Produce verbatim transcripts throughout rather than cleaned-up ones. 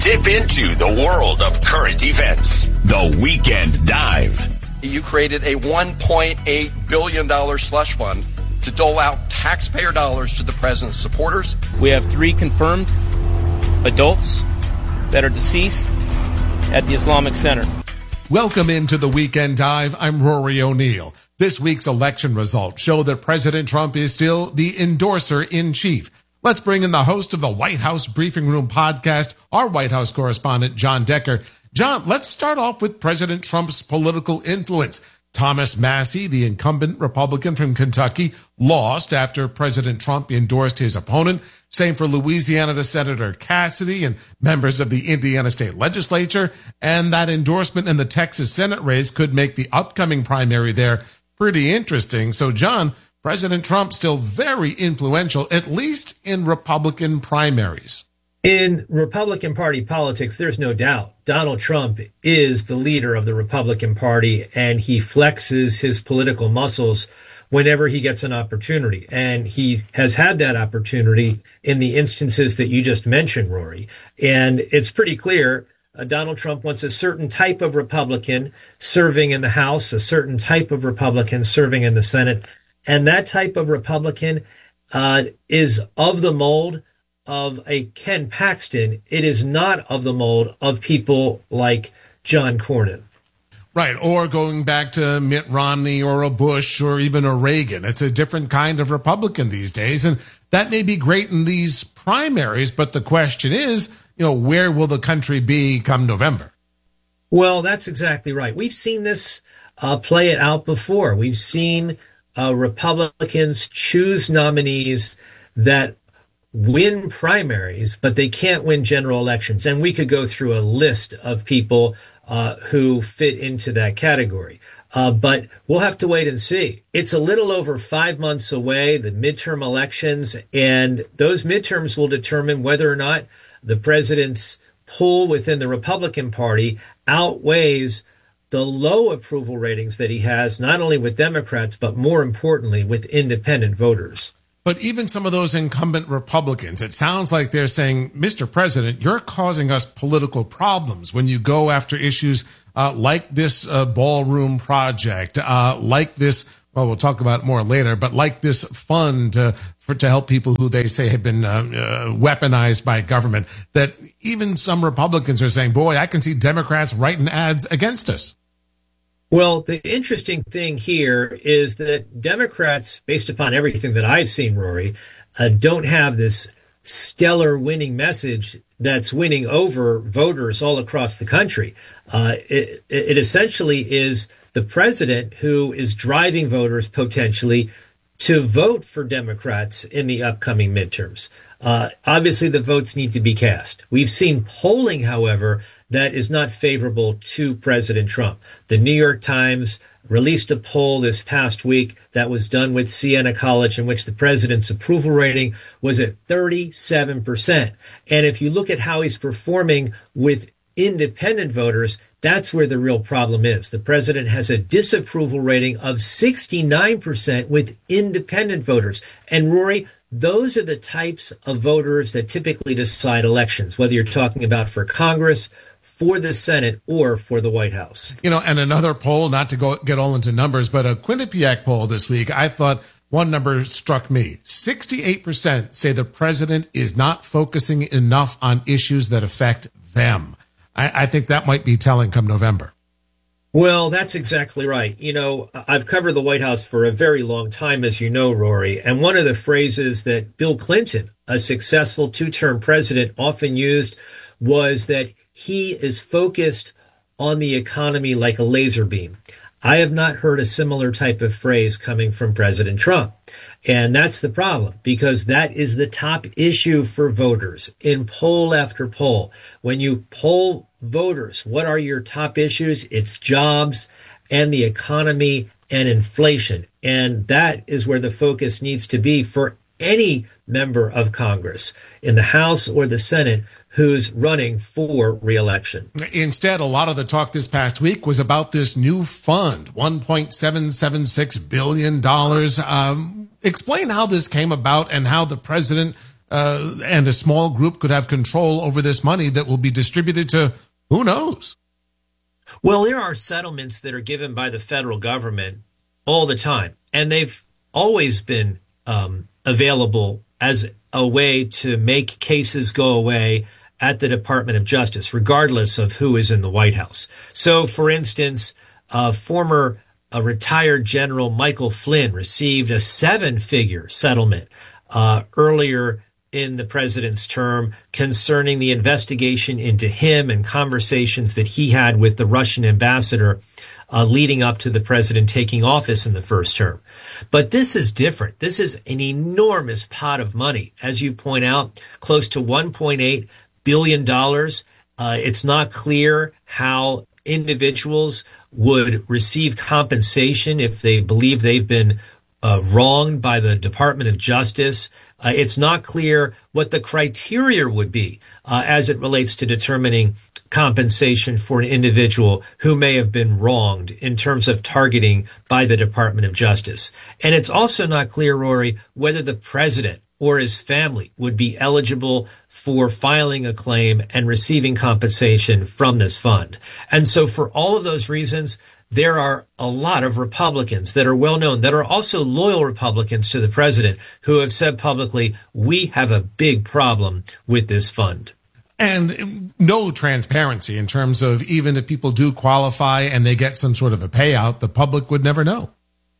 Dip into the world of current events. The Weekend Dive. You created a one point eight billion dollars slush fund to dole out taxpayer dollars to the president's supporters. We have three confirmed adults that are deceased at the Islamic Center. Welcome into the Weekend Dive. I'm Rory O'Neill. This week's election results show that President Trump is still the endorser-in-chief. Let's bring in the host of the White House Briefing Room podcast, our White House correspondent, John Decker. John, let's start off with President Trump's political influence. Thomas Massie, the incumbent Republican from Kentucky, lost after President Trump endorsed his opponent. Same for Louisiana Senator Cassidy and members of the Indiana state legislature. And that endorsement in the Texas Senate race could make the upcoming primary there pretty interesting. So, John, President Trump still very influential, at least in Republican primaries. In Republican Party politics, there's no doubt Donald Trump is the leader of the Republican Party, and he flexes his political muscles whenever he gets an opportunity. And he has had that opportunity in the instances that you just mentioned, Rory. And it's pretty clear uh, Donald Trump wants a certain type of Republican serving in the House, a certain type of Republican serving in the Senate. And that type of Republican uh, is of the mold of a Ken Paxton. It is not of the mold of people like John Cornyn. Right, or going back to Mitt Romney or a Bush or even a Reagan. It's a different kind of Republican these days, and that may be great in these primaries, but the question is, you know, where will the country be come November? Well, that's exactly right. We've seen this uh, play it out before. We've seen uh, Republicans choose nominees that win primaries, but they can't win general elections. And we could go through a list of people uh, who fit into that category. Uh, but we'll have to wait and see. It's a little over five months away, the midterm elections, and those midterms will determine whether or not the president's pull within the Republican Party outweighs the low approval ratings that he has, not only with Democrats, but more importantly, with independent voters. But even some of those incumbent Republicans, it sounds like they're saying, Mister President, you're causing us political problems when you go after issues uh, like this uh, ballroom project, uh, like this, well, we'll talk about it more later, but like this fund uh, for to help people who they say have been uh, uh, weaponized by government, that even some Republicans are saying, boy, I can see Democrats writing ads against us. Well, the interesting thing here is that Democrats, based upon everything that I've seen, Rory, uh, don't have this stellar winning message that's winning over voters all across the country. Uh, it, it essentially is the president who is driving voters potentially to vote for Democrats in the upcoming midterms. Uh, obviously, the votes need to be cast. We've seen polling, however, that is not favorable to President Trump. The New York Times released a poll this past week that was done with Siena College, in which the president's approval rating was at thirty-seven percent. And if you look at how he's performing with independent voters, that's where the real problem is. The president has a disapproval rating of sixty-nine percent with independent voters. And Rory, those are the types of voters that typically decide elections, whether you're talking about for Congress, for the Senate, or for the White House. You know, and another poll, not to go get all into numbers, but a Quinnipiac poll this week, I thought one number struck me. sixty-eight percent say the president is not focusing enough on issues that affect them. I, I think that might be telling come November. Well, that's exactly right. You know, I've covered the White House for a very long time, as you know, Rory. And one of the phrases that Bill Clinton, a successful two-term president, often used was that he is focused on the economy like a laser beam. I have not heard a similar type of phrase coming from President Trump. And that's the problem, because that is the top issue for voters in poll after poll. When you poll voters, what are your top issues? It's jobs and the economy and inflation. And that is where the focus needs to be for any member of Congress in the House or the Senate who's running for re-election. Instead, a lot of the talk this past week was about this new fund, one point seven seven six billion dollars. Um, explain how this came about and how the president uh, and a small group could have control over this money that will be distributed to who knows? Well, there are settlements that are given by the federal government all the time, and they've always been um, available as a way to make cases go away at the Department of Justice, regardless of who is in the White House. So, for instance, uh, former uh, retired General Michael Flynn received a seven-figure settlement uh, earlier in the president's term concerning the investigation into him and conversations that he had with the Russian ambassador uh, leading up to the president taking office in the first term. But this is different. This is an enormous pot of money. As you point out, close to one point eight billion dollars. Uh, it's not clear how individuals would receive compensation if they believe they've been uh, wronged by the Department of Justice. Uh, it's not clear what the criteria would be uh, as it relates to determining compensation for an individual who may have been wronged in terms of targeting by the Department of Justice. And it's also not clear, Rory, whether the president or his family would be eligible for filing a claim and receiving compensation from this fund. And so for all of those reasons, there are a lot of Republicans that are well known, that are also loyal Republicans to the president, who have said publicly, we have a big problem with this fund. And no transparency in terms of even if people do qualify and they get some sort of a payout, the public would never know.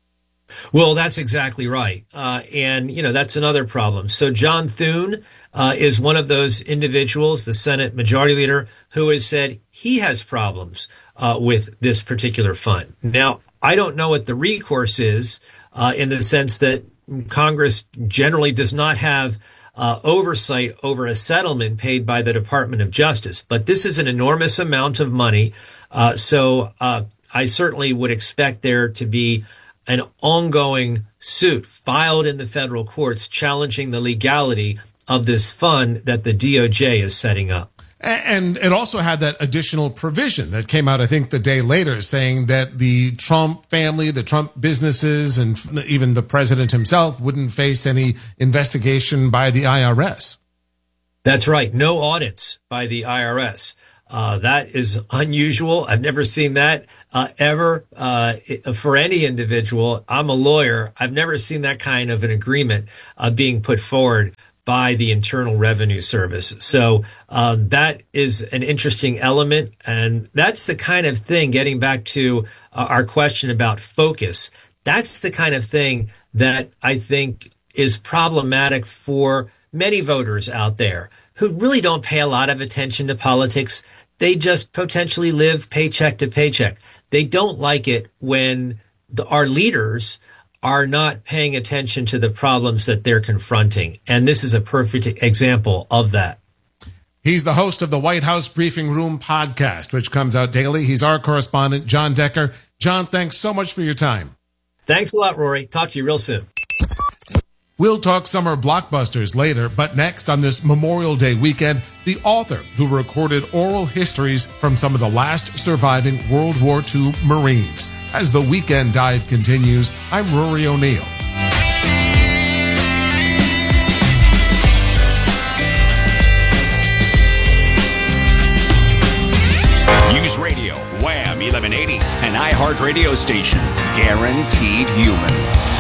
Well, that's exactly right. Uh, and, you know, that's another problem. So John Thune uh, is one of those individuals, the Senate Majority Leader, who has said he has problems uh, with this particular fund. Now, I don't know what the recourse is uh, in the sense that Congress generally does not have uh, oversight over a settlement paid by the Department of Justice. But this is an enormous amount of money. Uh, so uh, I certainly would expect there to be an ongoing suit filed in the federal courts challenging the legality of this fund that the D O J is setting up. And it also had that additional provision that came out, I think, the day later, saying that the Trump family, the Trump businesses, and even the president himself wouldn't face any investigation by the I R S. That's right. No audits by the I R S. Uh, that is unusual. I've never seen that uh, ever uh, for any individual. I'm a lawyer. I've never seen that kind of an agreement uh, being put forward by the Internal Revenue Service. So uh, that is an interesting element. And that's the kind of thing, getting back to uh, our question about focus, that's the kind of thing that I think is problematic for many voters out there who really don't pay a lot of attention to politics. They just potentially live paycheck to paycheck. They don't like it when the, our leaders are not paying attention to the problems that they're confronting. And this is a perfect example of that. He's the host of the White House Briefing Room podcast, which comes out daily. He's our correspondent, John Decker. John, thanks so much for your time. Thanks a lot, Rory. Talk to you real soon. We'll talk summer blockbusters later, but next on this Memorial Day weekend, the author who recorded oral histories from some of the last surviving World War Two Marines. As the Weekend Dive continues, I'm Rory O'Neill. News Radio, Wham eleven eighty, an iHeart radio station, guaranteed human.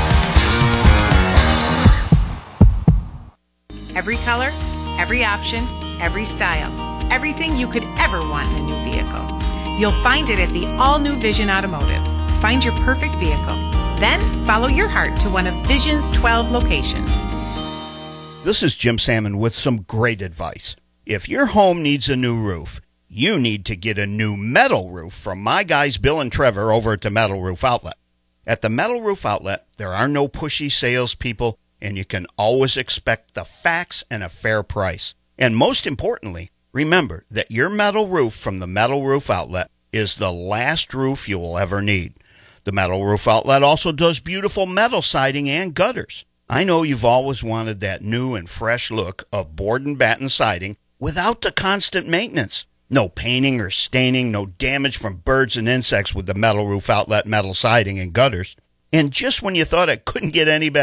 Every color, every option, every style. Everything you could ever want in a new vehicle. You'll find it at the all-new Vision Automotive. Find your perfect vehicle. Then follow your heart to one of Vision's twelve locations. This is Jim Salmon with some great advice. If your home needs a new roof, you need to get a new metal roof from my guys Bill and Trevor over at the Metal Roof Outlet. At the Metal Roof Outlet, there are no pushy salespeople, and you can always expect the facts and a fair price. And most importantly, remember that your metal roof from the Metal Roof Outlet is the last roof you will ever need. The Metal Roof Outlet also does beautiful metal siding and gutters. I know you've always wanted that new and fresh look of board and batten siding without the constant maintenance. No painting or staining, no damage from birds and insects with the Metal Roof Outlet metal siding and gutters. And just when you thought it couldn't get any better,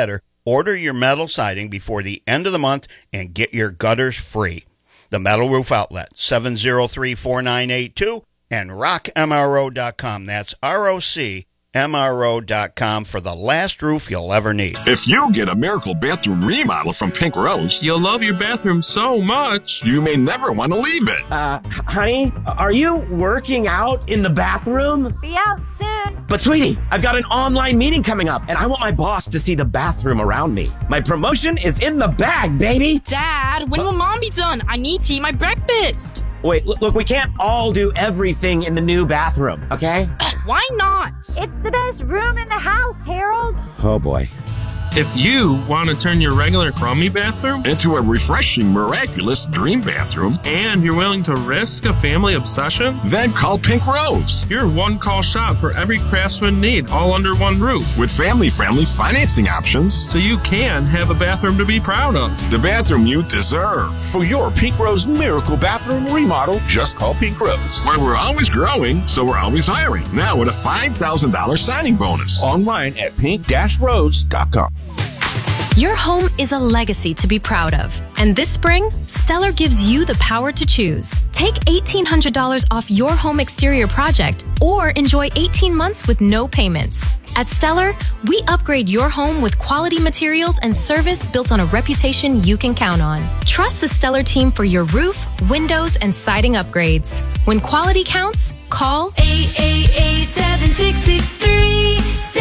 Order your metal siding before the end of the month and get your gutters free. The Metal Roof Outlet, seven oh three, four nine eight two, and rock M R O dot com. That's R O C M R O dot com for the last roof you'll ever need. If you get a Miracle Bathroom Remodel from Pink Rose, you'll love your bathroom so much, you may never want to leave it. Uh, honey, are you working out in the bathroom? Be out soon. But sweetie, I've got an online meeting coming up, and I want my boss to see the bathroom around me. My promotion is in the bag, baby. Dad, when will mom be done? I need to eat my breakfast. Wait, look, look, we can't all do everything in the new bathroom, okay? Why not? It's the best room in the house, Harold. Oh, boy. If you want to turn your regular crummy bathroom into a refreshing, miraculous dream bathroom, and you're willing to risk a family obsession, then call Pink Rose. Your one-call shop for every craftsman need, all under one roof. With family-friendly financing options, so you can have a bathroom to be proud of. The bathroom you deserve. For your Pink Rose Miracle Bathroom Remodel, just call Pink Rose. Where we're always growing, so we're always hiring. Now with a five thousand dollars signing bonus. Online at pink rose dot com. Your home is a legacy to be proud of. And this spring, Stellar gives you the power to choose. Take eighteen hundred dollars off your home exterior project or enjoy eighteen months with no payments. At Stellar, we upgrade your home with quality materials and service built on a reputation you can count on. Trust the Stellar team for your roof, windows, and siding upgrades. When quality counts, call eight eight eight, seven six six three,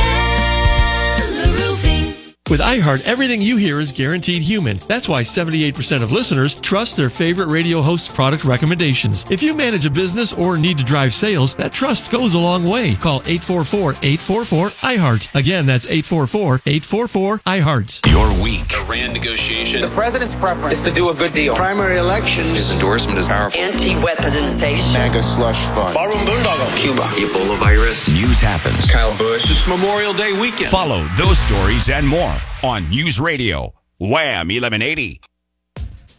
Stellar Roofing. With iHeart, everything you hear is guaranteed human. That's why seventy-eight percent of listeners trust their favorite radio host's product recommendations. If you manage a business or need to drive sales, that trust goes a long way. Call eight four four, eight four four, iHeart. Again, that's eight four four, eight four four, iHeart. Your week. Iran negotiation. The president's preference is to do a good deal. Primary elections. His endorsement is powerful. Anti-weaponization. MAGA slush fund. Barun Boondoggle. Cuba. Ebola virus. News happens. Kyle Busch. It's Memorial Day weekend. Follow those stories and more on News Radio, Wham eleven eighty.